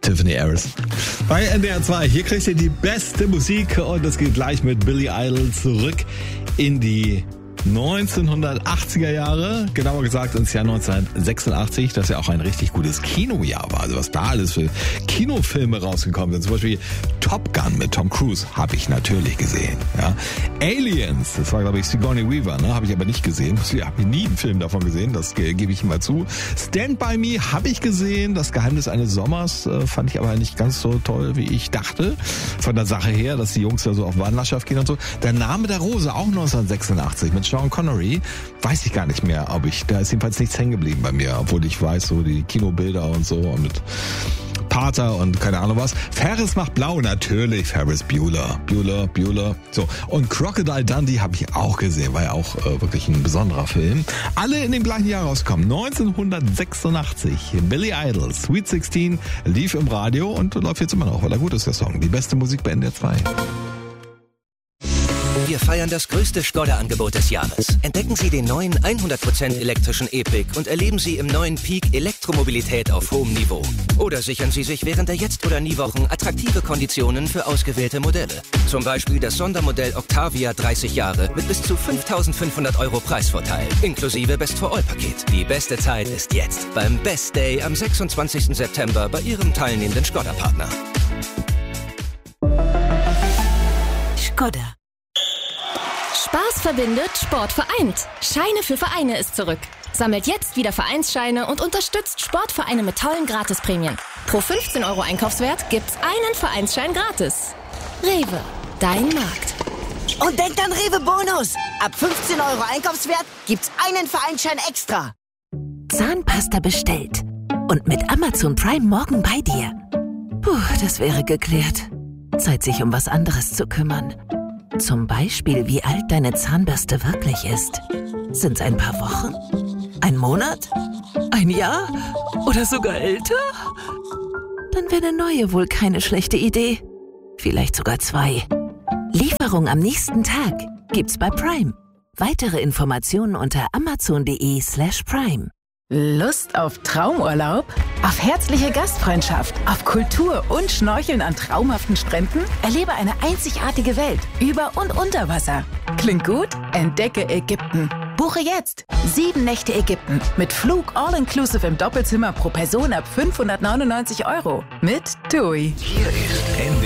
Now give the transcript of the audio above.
Tiffany Harris. Bei NDR 2, hier kriegt ihr die beste Musik und es geht gleich mit Billy Idol zurück in die 1980er Jahre, genauer gesagt ins Jahr 1986, das ja auch ein richtig gutes Kinojahr war. Also was da alles für Kinofilme rausgekommen sind. Zum Beispiel Top Gun mit Tom Cruise habe ich natürlich gesehen. Ja. Aliens, das war glaube ich Sigourney Weaver, ne? Habe ich aber nicht gesehen. Ich habe nie einen Film davon gesehen, das gebe ich mal zu. Stand By Me habe ich gesehen. Das Geheimnis eines Sommers fand ich aber nicht ganz so toll, wie ich dachte. Von der Sache her, dass die Jungs da so auf Wanderschaft gehen und so. Der Name der Rose, auch 1986 mit Sean Connery, weiß ich gar nicht mehr, da ist jedenfalls nichts hängen geblieben bei mir, obwohl ich weiß, so die Kinobilder und so und mit Pater und keine Ahnung was. Ferris macht blau, natürlich, Ferris Bueller. So, und Crocodile Dundee habe ich auch gesehen, war ja auch wirklich ein besonderer Film. Alle in dem gleichen Jahr rausgekommen, 1986. Billy Idol, Sweet 16, lief im Radio und läuft jetzt immer noch, weil er gut ist, der Song. Die beste Musik bei NDR 2. Wir feiern das größte Skoda-Angebot des Jahres. Entdecken Sie den neuen 100% elektrischen E-Pick und erleben Sie im neuen Peak Elektromobilität auf hohem Niveau. Oder sichern Sie sich während der Jetzt- oder Nie-Wochen attraktive Konditionen für ausgewählte Modelle. Zum Beispiel das Sondermodell Octavia 30 Jahre mit bis zu 5.500 € Preisvorteil, inklusive Best-for-All-Paket. Die beste Zeit ist jetzt, beim Best Day am 26. September bei Ihrem teilnehmenden Skoda-Partner. Skoda. Spaß verbindet, Sport vereint. Scheine für Vereine ist zurück. Sammelt jetzt wieder Vereinsscheine und unterstützt Sportvereine mit tollen Gratisprämien. Pro 15 € Einkaufswert gibt's einen Vereinsschein gratis. Rewe, dein Markt. Und denkt an Rewe Bonus. Ab 15 € Einkaufswert gibt's einen Vereinsschein extra. Zahnpasta bestellt. Und mit Amazon Prime morgen bei dir. Puh, das wäre geklärt. Zeit, sich um was anderes zu kümmern. Zum Beispiel, wie alt deine Zahnbürste wirklich ist. Sind's ein paar Wochen? Ein Monat? Ein Jahr? Oder sogar älter? Dann wäre eine neue wohl keine schlechte Idee. Vielleicht sogar 2. Lieferung am nächsten Tag gibt's bei Prime. Weitere Informationen unter amazon.de/prime. Lust auf Traumurlaub? Auf herzliche Gastfreundschaft? Auf Kultur und Schnorcheln an traumhaften Stränden? Erlebe eine einzigartige Welt über und unter Wasser. Klingt gut? Entdecke Ägypten. Buche jetzt 7 Nächte Ägypten mit Flug all-inclusive im Doppelzimmer pro Person ab 599 € mit TUI. Hier ist